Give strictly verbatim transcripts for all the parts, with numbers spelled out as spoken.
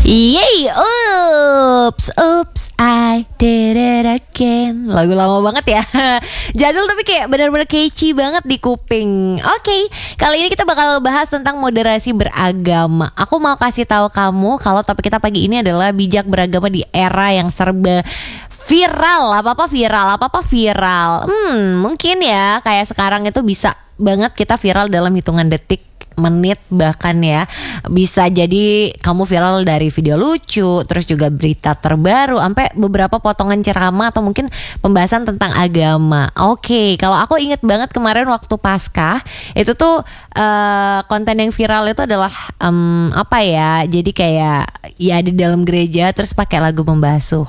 Yeay, oops, oops, I did it again. Lagu lama banget ya. Jadul tapi kayak benar-benar catchy banget di kuping. Oke, okay, kali ini kita bakal bahas tentang moderasi beragama. Aku mau kasih tahu kamu kalau topik kita pagi ini adalah bijak beragama di era yang serba viral. Apa-apa viral, apa-apa viral. Hmm, mungkin ya kayak sekarang itu bisa banget kita viral dalam hitungan detik, menit, bahkan ya bisa jadi kamu viral dari video lucu, terus juga berita terbaru, sampai beberapa potongan ceramah atau mungkin pembahasan tentang agama. Oke, kalau aku inget banget kemarin waktu Paskah itu tuh uh, konten yang viral itu adalah um, apa ya? Jadi kayak ya di dalam gereja terus pakai lagu membasuh.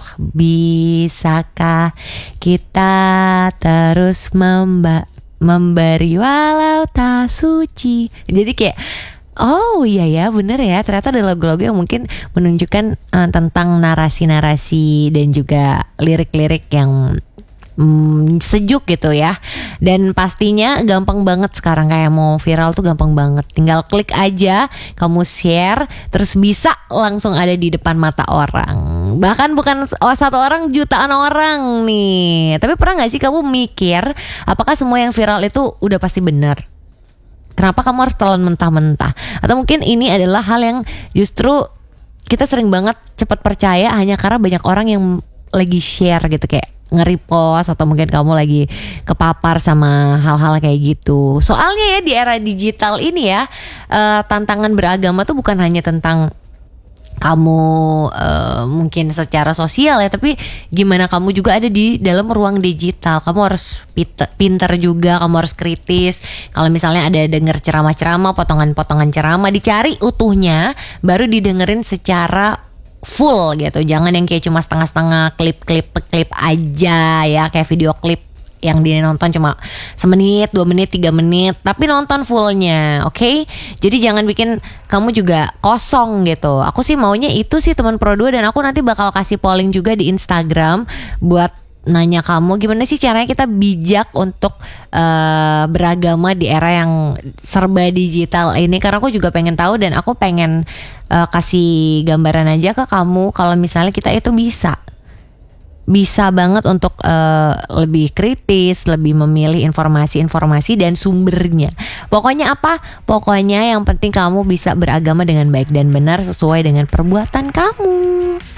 Bisakah kita terus memba memberi walau tak suci. Jadi kayak oh iya ya bener ya, ternyata ada lagu-lagu yang mungkin menunjukkan uh, tentang narasi-narasi dan juga lirik-lirik yang Hmm, sejuk gitu ya. Dan pastinya gampang banget sekarang, kayak mau viral tuh gampang banget. Tinggal klik aja, kamu share, terus bisa langsung ada di depan mata orang. Bahkan bukan oh, satu orang, jutaan orang nih. Tapi pernah gak sih kamu mikir apakah semua yang viral itu udah pasti benar? Kenapa kamu harus telan mentah-mentah? Atau mungkin ini adalah hal yang justru kita sering banget cepat percaya hanya karena banyak orang yang lagi share gitu, kayak nge-repost, atau mungkin kamu lagi kepapar sama hal-hal kayak gitu. Soalnya ya di era digital ini ya, uh, tantangan beragama tuh bukan hanya tentang kamu uh, mungkin secara sosial ya, tapi gimana kamu juga ada di dalam ruang digital. Kamu harus pinter juga, kamu harus kritis. Kalau misalnya ada denger ceramah-ceramah, potongan-potongan ceramah, dicari utuhnya, baru didengerin secara full gitu. Jangan yang kayak cuma setengah-setengah, klip-klip klip aja ya, kayak video klip yang dia nonton cuma semenit, dua menit, tiga menit, tapi nonton fullnya. Oke, okay? Jadi jangan bikin kamu juga kosong gitu. Aku sih maunya itu sih teman Pro dua, dan aku nanti bakal kasih polling juga di Instagram buat nanya kamu gimana sih caranya kita bijak untuk uh, beragama di era yang serba digital ini. Karena aku juga pengen tahu, dan aku pengen uh, kasih gambaran aja ke kamu kalau misalnya kita itu bisa bisa banget untuk uh, lebih kritis, lebih memilih informasi-informasi dan sumbernya. Pokoknya apa? Pokoknya yang penting kamu bisa beragama dengan baik dan benar sesuai dengan perbuatan kamu.